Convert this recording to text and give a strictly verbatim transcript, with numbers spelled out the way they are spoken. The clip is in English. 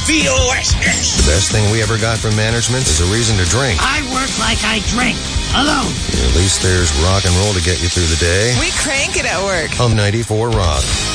V O S S. The best thing we ever got from management is a reason to drink. I work like I drink. Alone. At least there's rock and roll to get you through the day. We crank it at work. Hum ninety-four Rock.